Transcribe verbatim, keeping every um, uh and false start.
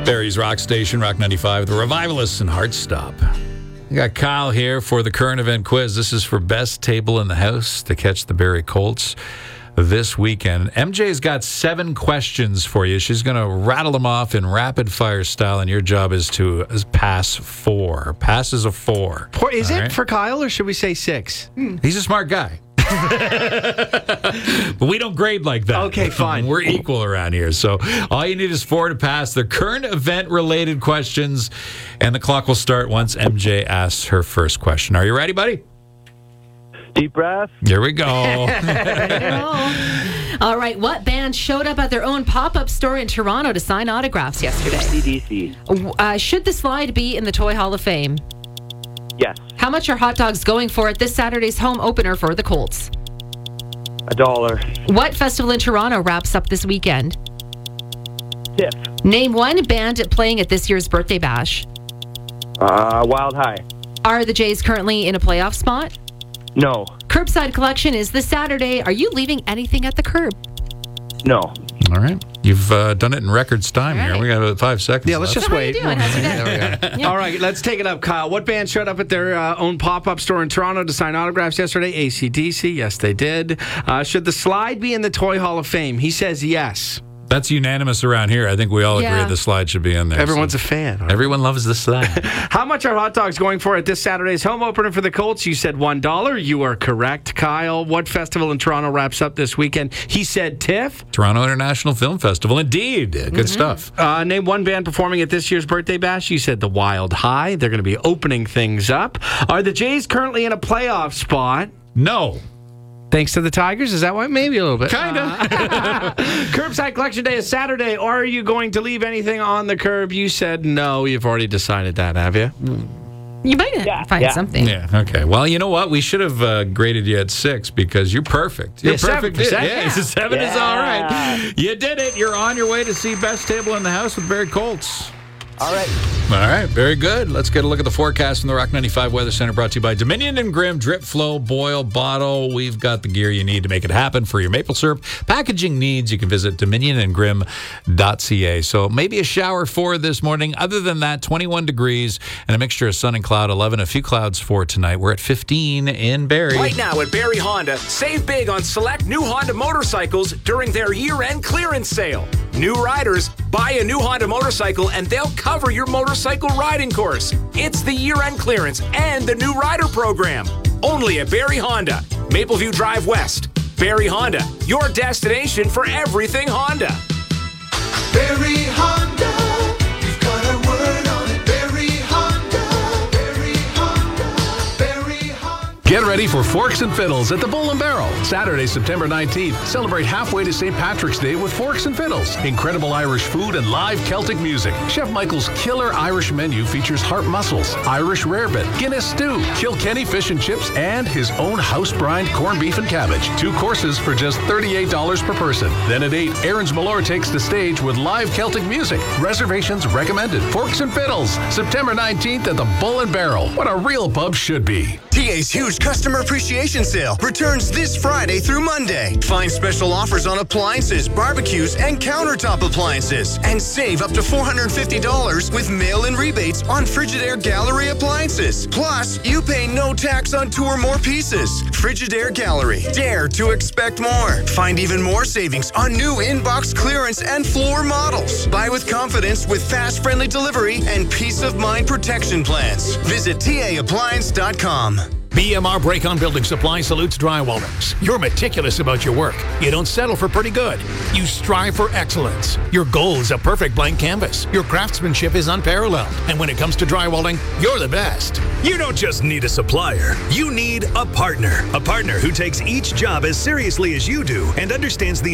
Barrie's Rock Station, Rock ninety-five, The Revivalists and Heartstop. We got Kyle here for the current event quiz. This is for best table in the house to catch the Barrie Colts this weekend. M J's got seven questions for you. She's going to rattle them off in rapid fire style, and your job is to pass four. Pass is a four. Is All it right? for Kyle, or should we say six? Hmm. He's a smart guy. But we don't grade like that. Okay, fine. We're equal around here. So all you need is four to pass. The current event related questions, and the clock will start once M J asks her first question. Are you ready, buddy? Deep breath. Here we go. All right. What band showed up at their own pop-up store in Toronto to sign autographs yesterday? C D C. Uh, should the slide be in the Toy Hall of Fame? Yes. How much are hot dogs going for at this Saturday's home opener for the Colts? A dollar. What festival in Toronto wraps up this weekend? Tiff. Name one band playing at this year's birthday bash. Uh, Wild High. Are the Jays currently in a playoff spot? No. Curbside collection is this Saturday. Are you leaving anything at the curb? No. All right. You've uh, done it in records time All here. right. We got about five seconds Yeah, let's left. just How are wait. you doing? How's your day? There we go. Yeah. All right, let's take it up, Kyle. What band showed up at their uh, own pop-up store in Toronto to sign autographs yesterday? A C D C. Yes, they did. Uh, should the slide be in the Toy Hall of Fame? He says yes. That's unanimous around here. I think we all Yeah. agree the slide should be in there. Everyone's so. a fan. Everyone loves the slide. How much are hot dogs going for at this Saturday's home opener for the Colts? You said one dollar. You are correct, Kyle. What festival in Toronto wraps up this weekend? He said TIFF. Toronto International Film Festival. Indeed. Good Mm-hmm. stuff. Uh, name one band performing at this year's birthday bash. You said the Wild High. They're going to be opening things up. Are the Jays currently in a playoff spot? No. Thanks to the Tigers? Is that why? Maybe a little bit. Kind of. Uh, Curbside Collection Day is Saturday. Or are you going to leave anything on the curb? You said no. You've already decided that, have you? You might Yeah, find yeah. something. Yeah. Okay. Well, you know what? We should have uh, graded you at six because you're perfect. You're Yeah, perfect. seven percent, Yeah, yeah. seven is all Yeah. right. You did it. You're on your way to see Best Table in the House with Barrie Colts. All right. All right, very good. Let's get a look at the forecast from the Rock ninety-five Weather Center, brought to you by Dominion and Grimm Drip Flow Boil Bottle. We've got the gear you need to make it happen for your maple syrup packaging needs. You can visit dominion and grimm dot c a. So maybe a shower for this morning. Other than that, twenty-one degrees and a mixture of sun and cloud. eleven, a few clouds for tonight. We're at fifteen in Barrie. Right now at Barrie Honda, save big on select new Honda motorcycles during their year-end clearance sale. New riders, buy a new Honda motorcycle and they'll cover your motorcycle riding course. It's the year-end clearance and the new rider program. Only at Barrie Honda, Mapleview Drive West. Barrie Honda, your destination for everything Honda. Barrie Honda, you've got a word on it. Barrie Honda, Barrie Honda, Barrie Honda. Get ready for Forks and Fiddles at the Bull and Barrel. Saturday, September nineteenth. Celebrate halfway to Saint Patrick's Day with Forks and Fiddles. Incredible Irish food and live Celtic music. Chef Michael's killer Irish menu features heart mussels, Irish rarebit, Guinness stew, Kilkenny fish and chips, and his own house-brined corned beef and cabbage. Two courses for just thirty-eight dollars per person. Then at eight, Aaron's Malore takes the stage with live Celtic music. Reservations recommended. Forks and Fiddles, September nineteenth at the Bull and Barrel. What a real pub should be. T A's huge customer appreciation sale returns this Friday through Monday. Find special offers on appliances, barbecues, and countertop appliances. And save up to four hundred fifty dollars with mail-in rebates on Frigidaire Gallery appliances. Plus, you pay no tax on two or more pieces. Frigidaire Gallery. Dare to expect more. Find even more savings on new in-box clearance and floor models. Buy with confidence with fast, friendly delivery and peace of mind protection plans. Visit T A appliance dot com. B M R Break-On Building Supply salutes drywallers. You're meticulous about your work. You don't settle for pretty good. You strive for excellence. Your goal is a perfect blank canvas. Your craftsmanship is unparalleled. And when it comes to drywalling, you're the best. You don't just need a supplier. You need a partner. A partner who takes each job as seriously as you do and understands the